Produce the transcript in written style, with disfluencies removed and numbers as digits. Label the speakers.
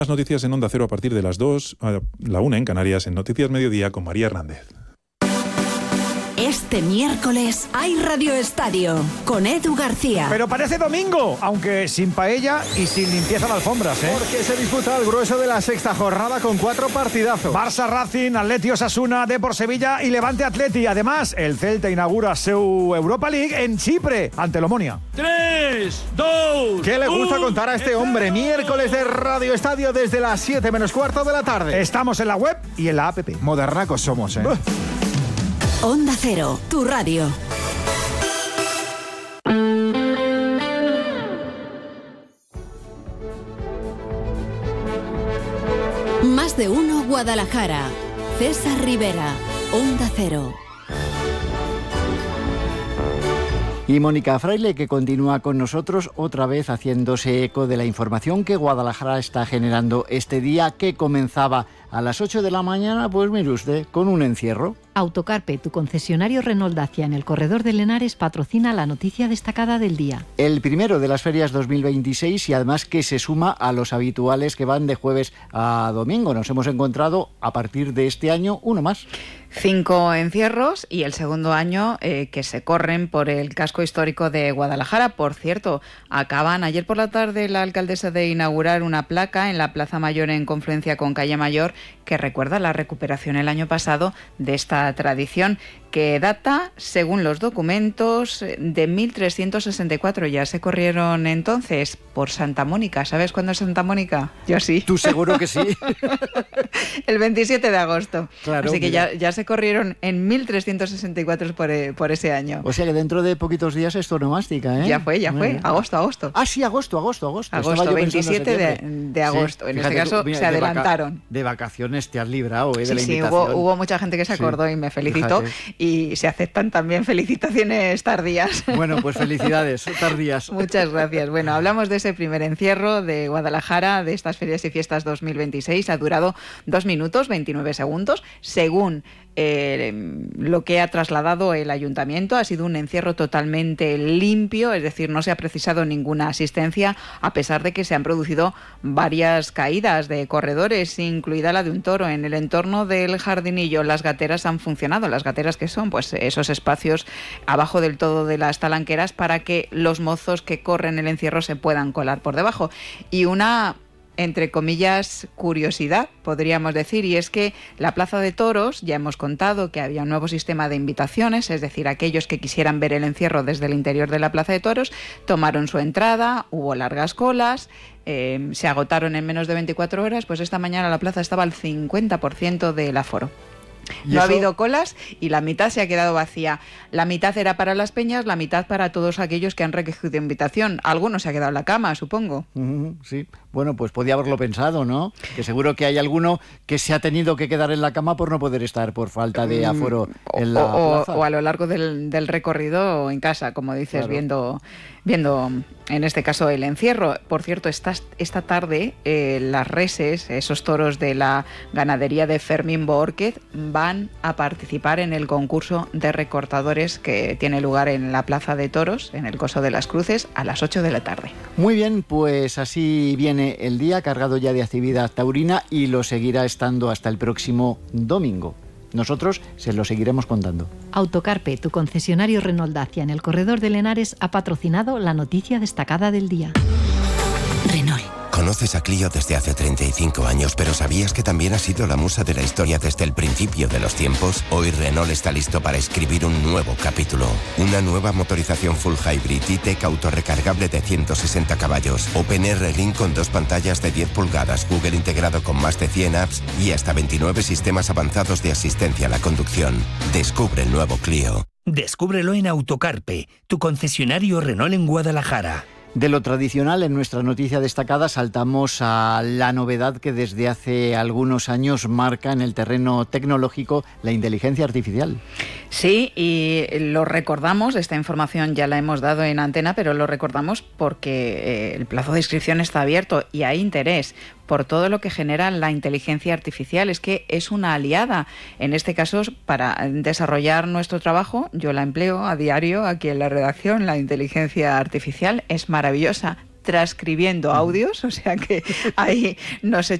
Speaker 1: Las noticias en Onda Cero a partir de las 2, a la 1 en Canarias, en Noticias Mediodía con María Hernández.
Speaker 2: Este miércoles hay Radio Estadio con Edu García.
Speaker 3: Pero parece domingo, aunque sin paella y sin limpieza de alfombras, ¿eh?
Speaker 4: Porque se disputa el grueso de la sexta jornada con 4 partidazos.
Speaker 3: Barça Racing, Atleti Osasuna, Depor Sevilla y Levante Atleti. Además, el Celta inaugura su Europa League en Chipre, ante el Omonia.
Speaker 5: 3, 2,
Speaker 4: ¿Qué le gusta contar a este hombre? Miércoles de Radio Estadio desde las 7 menos cuarto de la tarde.
Speaker 3: Estamos en la web y en la app.
Speaker 4: Modernacos somos, ¿eh?
Speaker 2: Onda Cero, tu radio. Más de uno Guadalajara. César Rivera, Onda Cero.
Speaker 6: Y Mónica Fraile, que continúa con nosotros, otra vez haciéndose eco de la información que Guadalajara está generando este día, que comenzaba a las 8 de la mañana, pues mire usted, con un encierro.
Speaker 7: Autocarpe, tu concesionario Renault Dacia en el corredor de Lenares, patrocina la noticia destacada del día.
Speaker 6: El primero de las ferias 2026 y además que se suma a los habituales que van de jueves a domingo. Nos hemos encontrado a partir de este año uno más.
Speaker 8: 5 encierros y el segundo año que se corren por el casco histórico de Guadalajara. Por cierto, acaban ayer por la tarde la alcaldesa de inaugurar una placa en la Plaza Mayor en confluencia con Calle Mayor que recuerda la recuperación el año pasado de esta tradición que data, según los documentos, de 1364. Ya se corrieron entonces por Santa Mónica. ¿Sabes cuándo es Santa Mónica? Yo sí.
Speaker 6: Tú seguro que sí.
Speaker 8: El 27 de agosto.
Speaker 6: Claro,
Speaker 8: así que ya se corrieron en 1364 por ese año.
Speaker 6: O sea que dentro de poquitos días es onomástica, ¿eh?
Speaker 8: Ya fue. Agosto.
Speaker 6: Ah, sí, agosto.
Speaker 8: Agosto, 27 de agosto. Sí, en este caso se adelantaron.
Speaker 6: De vacaciones te has librado, de la
Speaker 8: invitación.
Speaker 6: invitación.
Speaker 8: Hubo mucha gente que se acordó y me felicitó.
Speaker 6: Fíjate.
Speaker 8: Y se aceptan también felicitaciones tardías.
Speaker 6: Bueno, pues felicidades, tardías.
Speaker 8: Muchas gracias. Bueno, hablamos de ese primer encierro de Guadalajara, de estas ferias y fiestas 2026. Ha durado 2 minutos, 29 segundos, según lo que ha trasladado el ayuntamiento. Ha sido un encierro totalmente limpio, es decir, no se ha precisado ninguna asistencia, a pesar de que se han producido varias caídas de corredores, incluida la de un toro. En el entorno del jardinillo las gateras han funcionado. Las gateras, que son pues esos espacios abajo del todo de las talanqueras para que los mozos que corren el encierro se puedan colar por debajo. Y una, entre comillas, curiosidad, podríamos decir, y es que la Plaza de Toros, ya hemos contado que había un nuevo sistema de invitaciones, es decir, aquellos que quisieran ver el encierro desde el interior de la Plaza de Toros tomaron su entrada, hubo largas colas, se agotaron en menos de 24 horas, pues esta mañana la plaza estaba al 50% del aforo. No ha habido colas y la mitad se ha quedado vacía. La mitad era para las peñas, la mitad para todos aquellos que han recogido invitación. Algunos se ha quedado en la cama, supongo.
Speaker 6: Sí, bueno, pues podía haberlo pensado, ¿no? Que seguro que hay alguno que se ha tenido que quedar en la cama por no poder estar, por falta de aforo en la plaza.
Speaker 8: O a lo largo del recorrido en casa, como dices, claro. viendo en este caso el encierro. Por cierto, esta tarde las reses, esos toros de la ganadería de Fermín Boórquez, van a participar en el concurso de recortadores que tiene lugar en la Plaza de Toros, en el Coso de las Cruces, a las 8 de la tarde.
Speaker 6: Muy bien, pues así viene el día, cargado ya de actividad taurina, y lo seguirá estando hasta el próximo domingo. Nosotros se lo seguiremos contando.
Speaker 7: Autocarpe, tu concesionario Renault Dacia en el corredor de Lenares, ha patrocinado la noticia destacada del día.
Speaker 2: Renault.
Speaker 9: Conoces a Clio desde hace 35 años, pero ¿sabías que también ha sido la musa de la historia desde el principio de los tiempos? Hoy Renault está listo para escribir un nuevo capítulo. Una nueva motorización full hybrid e-tech autorrecargable de 160 caballos. OpenR Link con 2 pantallas de 10 pulgadas, Google integrado con más de 100 apps y hasta 29 sistemas avanzados de asistencia a la conducción. Descubre el nuevo Clio.
Speaker 10: Descúbrelo en Autocarpe, tu concesionario Renault en Guadalajara.
Speaker 6: De lo tradicional, en nuestra noticia destacada saltamos a la novedad que desde hace algunos años marca en el terreno tecnológico la inteligencia artificial.
Speaker 8: Sí, y lo recordamos, esta información ya la hemos dado en antena, pero lo recordamos porque el plazo de inscripción está abierto y hay interés por todo lo que genera la inteligencia artificial. Es que es una aliada, en este caso, para desarrollar nuestro trabajo. Yo la empleo a diario aquí en la redacción. La inteligencia artificial es maravillosa, transcribiendo audios, o sea que ahí nos